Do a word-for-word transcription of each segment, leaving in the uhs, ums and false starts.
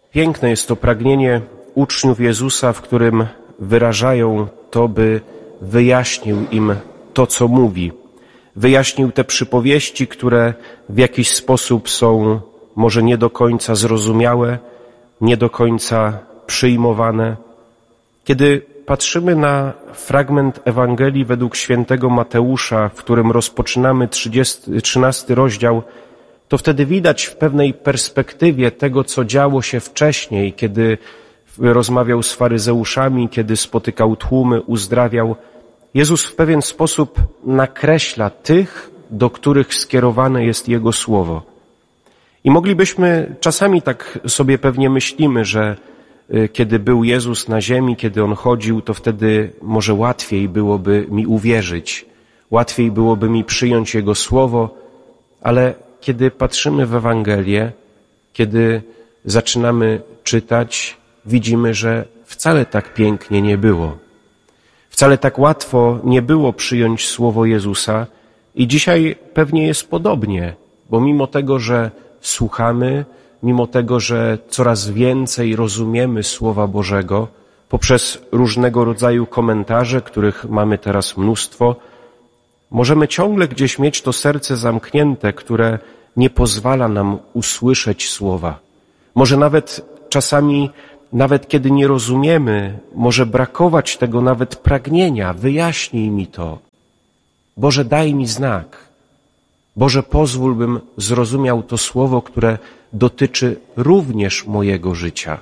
Piękne jest to pragnienie uczniów Jezusa, w którym wyrażają to, by wyjaśnił im to, co mówi. Wyjaśnił te przypowieści, które w jakiś sposób są może nie do końca zrozumiałe, nie do końca przyjmowane. Kiedy patrzymy na fragment Ewangelii według świętego Mateusza, w którym rozpoczynamy trzynasty rozdział, to wtedy widać w pewnej perspektywie tego, co działo się wcześniej, kiedy rozmawiał z faryzeuszami, kiedy spotykał tłumy, uzdrawiał. Jezus w pewien sposób nakreśla tych, do których skierowane jest Jego słowo. I moglibyśmy, czasami tak sobie pewnie myślimy, że kiedy był Jezus na ziemi, kiedy On chodził, to wtedy może łatwiej byłoby mi uwierzyć, łatwiej byłoby mi przyjąć Jego słowo, ale kiedy patrzymy w Ewangelię, kiedy zaczynamy czytać, widzimy, że wcale tak pięknie nie było. Wcale tak łatwo nie było przyjąć słowo Jezusa i dzisiaj pewnie jest podobnie, bo mimo tego, że słuchamy, mimo tego, że coraz więcej rozumiemy Słowa Bożego poprzez różnego rodzaju komentarze, których mamy teraz mnóstwo, możemy ciągle gdzieś mieć to serce zamknięte, które nie pozwala nam usłyszeć Słowa. Może nawet czasami, nawet kiedy nie rozumiemy, może brakować tego nawet pragnienia. Wyjaśnij mi to. Boże, daj mi znak. Boże, pozwól, bym zrozumiał to Słowo, które dotyczy również mojego życia.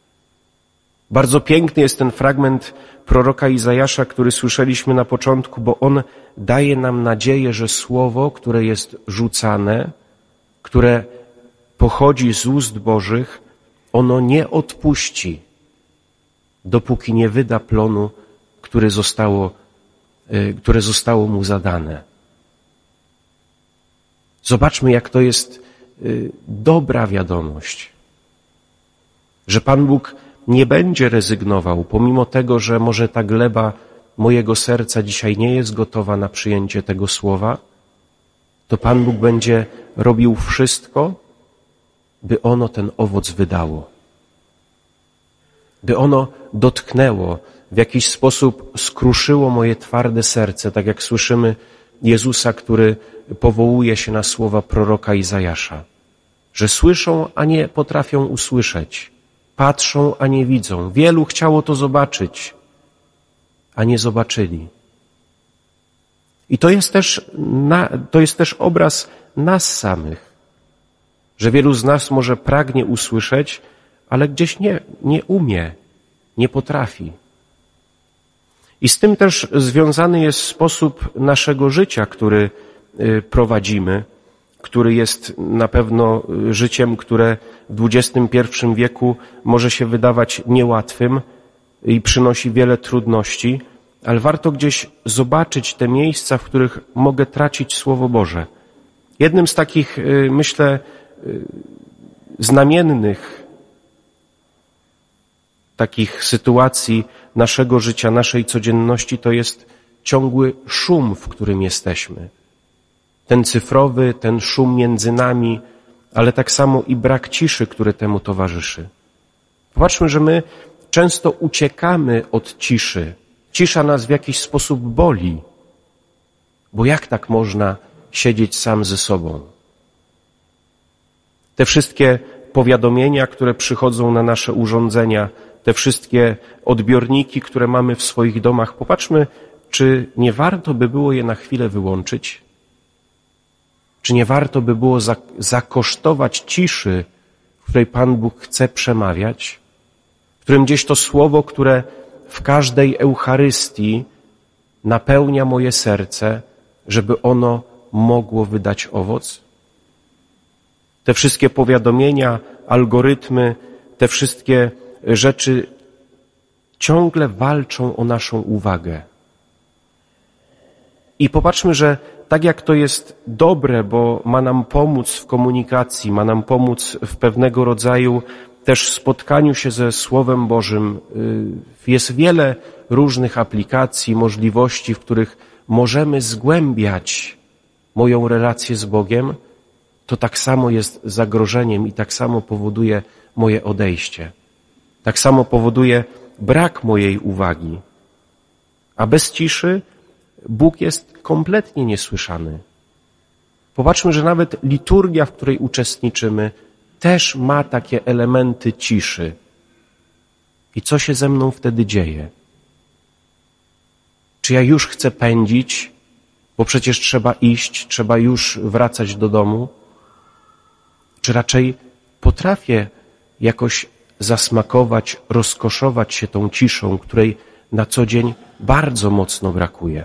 Bardzo piękny jest ten fragment proroka Izajasza, który słyszeliśmy na początku, bo on daje nam nadzieję, że Słowo, które jest rzucane, które pochodzi z ust Bożych, ono nie odpuści, dopóki nie wyda plonu, który zostało, które zostało mu zadane. Zobaczmy, jak to jest dobra wiadomość, że Pan Bóg nie będzie rezygnował, pomimo tego, że może ta gleba mojego serca dzisiaj nie jest gotowa na przyjęcie tego słowa, to Pan Bóg będzie robił wszystko, by ono ten owoc wydało. By ono dotknęło, w jakiś sposób skruszyło moje twarde serce, tak jak słyszymy Jezusa, który powołuje się na słowa proroka Izajasza, że słyszą, a nie potrafią usłyszeć, patrzą, a nie widzą. Wielu chciało to zobaczyć, a nie zobaczyli. I to jest też, na, to jest też obraz nas samych, że wielu z nas może pragnie usłyszeć, ale gdzieś nie, nie umie, nie potrafi. I z tym też związany jest sposób naszego życia, który prowadzimy, który jest na pewno życiem, które w dwudziestym pierwszym wieku może się wydawać niełatwym i przynosi wiele trudności, ale warto gdzieś zobaczyć te miejsca, w których mogę tracić Słowo Boże. Jednym z takich, myślę, znamiennych takich sytuacji naszego życia, naszej codzienności to jest ciągły szum, w którym jesteśmy. Ten cyfrowy, ten szum między nami, ale tak samo i brak ciszy, który temu towarzyszy. Popatrzmy, że my często uciekamy od ciszy. Cisza nas w jakiś sposób boli, bo jak tak można siedzieć sam ze sobą? Te wszystkie powiadomienia, które przychodzą na nasze urządzenia, te wszystkie odbiorniki, które mamy w swoich domach, popatrzmy, czy nie warto by było je na chwilę wyłączyć? Czy nie warto by było zakosztować ciszy, w której Pan Bóg chce przemawiać, w którym gdzieś to słowo, które w każdej Eucharystii napełnia moje serce, żeby ono mogło wydać owoc? Te wszystkie powiadomienia, algorytmy, te wszystkie rzeczy ciągle walczą o naszą uwagę. I popatrzmy, że tak jak to jest dobre, bo ma nam pomóc w komunikacji, ma nam pomóc w pewnego rodzaju też spotkaniu się ze Słowem Bożym. Jest wiele różnych aplikacji, możliwości, w których możemy zgłębiać moją relację z Bogiem, to tak samo jest zagrożeniem i tak samo powoduje moje odejście. Tak samo powoduje brak mojej uwagi. A bez ciszy Bóg jest kompletnie niesłyszany. Popatrzmy, że nawet liturgia, w której uczestniczymy, też ma takie elementy ciszy. I co się ze mną wtedy dzieje? Czy ja już chcę pędzić, bo przecież trzeba iść, trzeba już wracać do domu? Czy raczej potrafię jakoś zasmakować, rozkoszować się tą ciszą, której na co dzień bardzo mocno brakuje?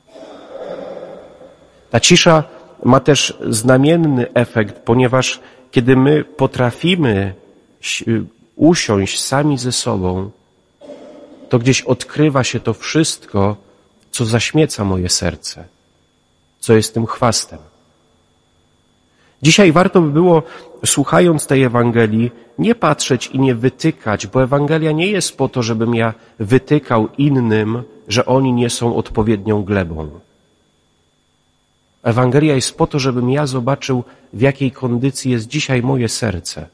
Ta cisza ma też znamienny efekt, ponieważ kiedy my potrafimy usiąść sami ze sobą, to gdzieś odkrywa się to wszystko, co zaśmieca moje serce, co jest tym chwastem. Dzisiaj warto by było, słuchając tej Ewangelii, nie patrzeć i nie wytykać, bo Ewangelia nie jest po to, żebym ja wytykał innym, że oni nie są odpowiednią glebą. Ewangelia jest po to, żebym ja zobaczył, w jakiej kondycji jest dzisiaj moje serce.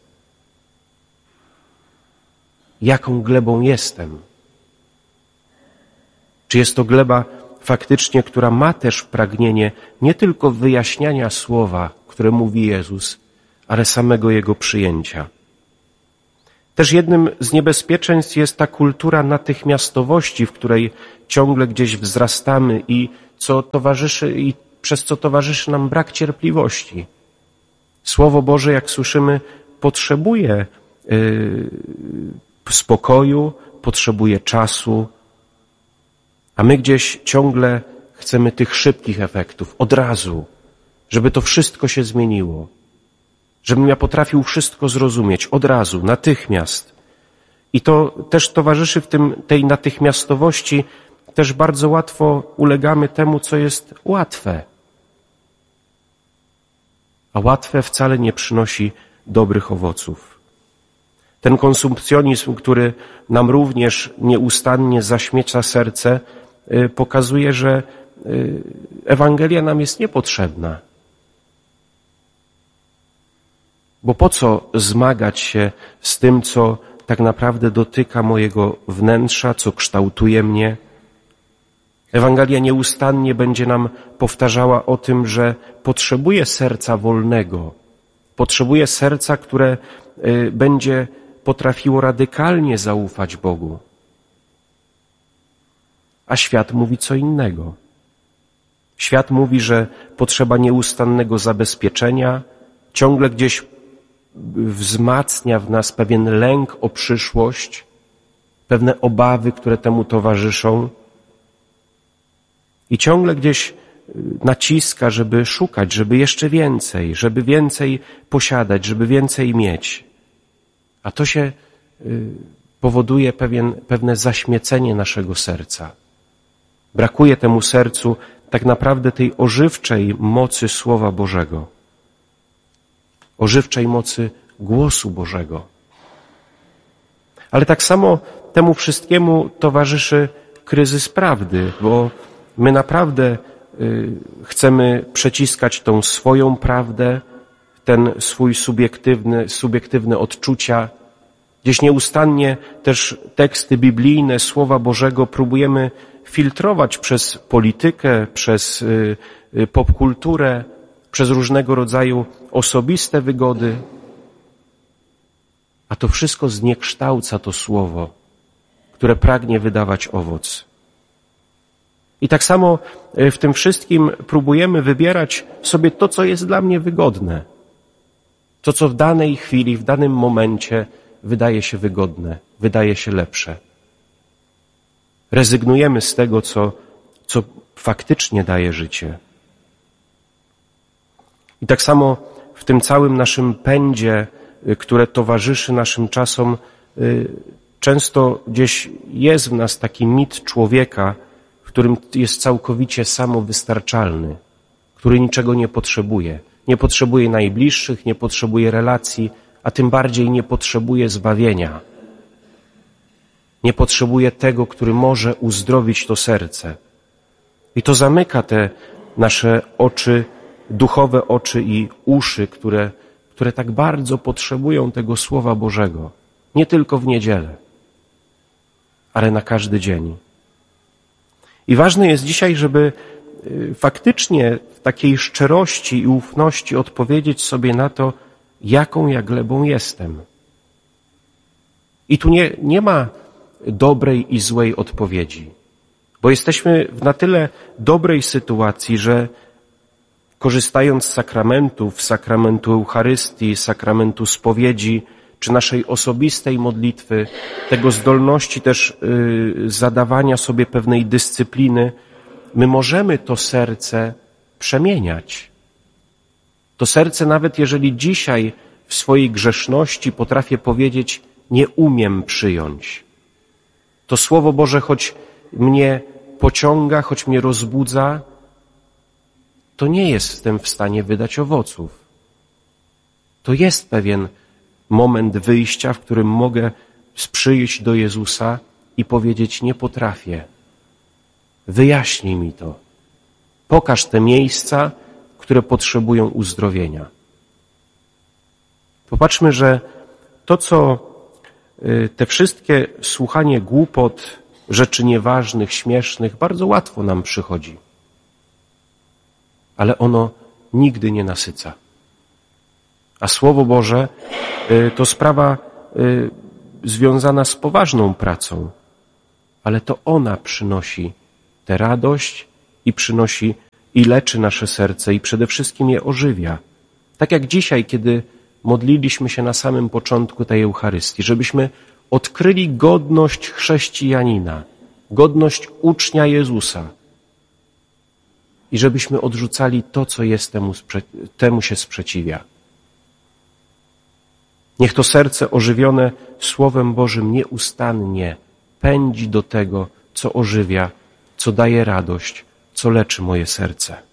Jaką glebą jestem. Czy jest to gleba faktycznie, która ma też pragnienie nie tylko wyjaśniania słowa, które mówi Jezus, ale samego Jego przyjęcia. Też jednym z niebezpieczeństw jest ta kultura natychmiastowości, w której ciągle gdzieś wzrastamy i co towarzyszy, i przez co towarzyszy nam brak cierpliwości. Słowo Boże, jak słyszymy, potrzebuje yy, spokoju, potrzebuje czasu, a my gdzieś ciągle chcemy tych szybkich efektów, od razu, żeby to wszystko się zmieniło, żebym ja potrafił wszystko zrozumieć, od razu, natychmiast. I to też towarzyszy w tym, tej natychmiastowości, też bardzo łatwo ulegamy temu, co jest łatwe. A łatwe wcale nie przynosi dobrych owoców. Ten konsumpcjonizm, który nam również nieustannie zaśmieca serce, pokazuje, że Ewangelia nam jest niepotrzebna. Bo po co zmagać się z tym, co tak naprawdę dotyka mojego wnętrza, co kształtuje mnie? Ewangelia nieustannie będzie nam powtarzała o tym, że potrzebuje serca wolnego, potrzebuje serca, które będzie potrafiło radykalnie zaufać Bogu. A świat mówi co innego. Świat mówi, że potrzeba nieustannego zabezpieczenia, ciągle gdzieś wzmacnia w nas pewien lęk o przyszłość, pewne obawy, które temu towarzyszą i ciągle gdzieś naciska, żeby szukać, żeby jeszcze więcej, żeby więcej posiadać, żeby więcej mieć. A to się powoduje pewien, pewne zaśmiecenie naszego serca. Brakuje temu sercu tak naprawdę tej ożywczej mocy Słowa Bożego, ożywczej mocy głosu Bożego. Ale tak samo temu wszystkiemu towarzyszy kryzys prawdy, bo my naprawdę y, chcemy przeciskać tą swoją prawdę, ten swój subiektywny, subiektywne odczucia. Gdzieś nieustannie też teksty biblijne, Słowa Bożego próbujemy filtrować przez politykę, przez y, y, popkulturę, przez różnego rodzaju osobiste wygody. A to wszystko zniekształca to Słowo, które pragnie wydawać owoc. I tak samo w tym wszystkim próbujemy wybierać sobie to, co jest dla mnie wygodne. To, co w danej chwili, w danym momencie wydaje się wygodne, wydaje się lepsze. Rezygnujemy z tego, co, co faktycznie daje życie. I tak samo w tym całym naszym pędzie, które towarzyszy naszym czasom, często gdzieś jest w nas taki mit człowieka, w którym jest całkowicie samowystarczalny, który niczego nie potrzebuje. Nie potrzebuje najbliższych, nie potrzebuje relacji, a tym bardziej nie potrzebuje zbawienia. Nie potrzebuje tego, który może uzdrowić to serce. I to zamyka te nasze oczy duchowe oczy i uszy, które, które tak bardzo potrzebują tego Słowa Bożego. Nie tylko w niedzielę, ale na każdy dzień. I ważne jest dzisiaj, żeby faktycznie w takiej szczerości i ufności odpowiedzieć sobie na to, jaką ja glebą jestem. I tu nie, nie ma dobrej i złej odpowiedzi, bo jesteśmy w na tyle dobrej sytuacji, że korzystając z sakramentów, sakramentu Eucharystii, sakramentu spowiedzi, czy naszej osobistej modlitwy, tego zdolności też yy, zadawania sobie pewnej dyscypliny, my możemy to serce przemieniać. To serce, nawet jeżeli dzisiaj w swojej grzeszności potrafię powiedzieć, nie umiem przyjąć. To Słowo Boże, choć mnie pociąga, choć mnie rozbudza, to nie jestem w stanie wydać owoców. To jest pewien moment wyjścia, w którym mogę przyjść do Jezusa i powiedzieć, nie potrafię. Wyjaśnij mi to. Pokaż te miejsca, które potrzebują uzdrowienia. Popatrzmy, że to, co te wszystkie słuchanie głupot, rzeczy nieważnych, śmiesznych, bardzo łatwo nam przychodzi. Ale ono nigdy nie nasyca. A Słowo Boże to sprawa związana z poważną pracą, ale to ona przynosi tę radość i przynosi i leczy nasze serce i przede wszystkim je ożywia. Tak jak dzisiaj, kiedy modliliśmy się na samym początku tej Eucharystii, żebyśmy odkryli godność chrześcijanina, godność ucznia Jezusa i żebyśmy odrzucali to, co jest temu, temu się sprzeciwia. Niech to serce ożywione Słowem Bożym nieustannie pędzi do tego, co ożywia, co daje radość, co leczy moje serce.